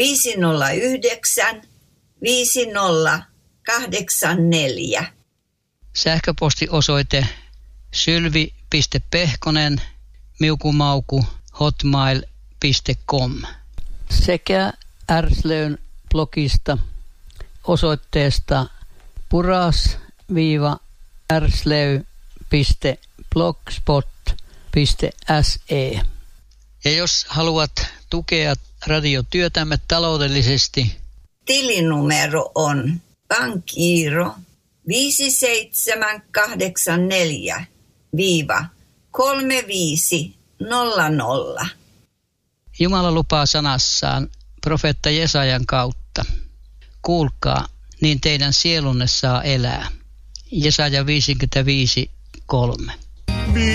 509 5084. Sähköpostiosoite sylvi.pehkonen@hotmail.com sekä Ärslön blogista osoitteesta puras-ärslöy.blogspot.se. Ja jos haluat tukea radiotyötämme taloudellisesti, tilinumero on pankkiiro 5784-3500. Jumala lupaa sanassaan profeetta Jesajan kautta. Kuulkaa, niin teidän sielunne saa elää. Jesaja 55:3.